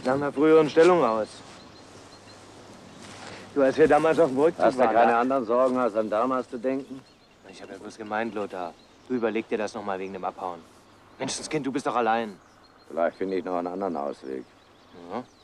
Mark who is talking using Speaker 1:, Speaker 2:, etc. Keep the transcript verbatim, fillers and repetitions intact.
Speaker 1: Sieht nach einer früheren Stellung aus. Du, als wir damals auf dem Rückzug
Speaker 2: Hast du
Speaker 1: waren,
Speaker 2: keine anderen Sorgen, als an damals zu denken?
Speaker 1: Ich habe ja bloß gemeint, Lothar. Du überleg dir das noch mal wegen dem Abhauen. Menschenskind, du bist doch allein.
Speaker 2: Vielleicht finde ich noch einen anderen Ausweg.
Speaker 1: Ja.